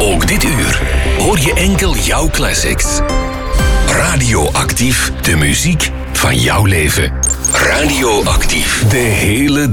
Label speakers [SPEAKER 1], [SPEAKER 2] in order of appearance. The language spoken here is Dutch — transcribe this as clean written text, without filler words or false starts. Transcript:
[SPEAKER 1] Ook dit uur hoor je enkel jouw classics. Radioactief, de muziek van jouw leven. Radioactief, de hele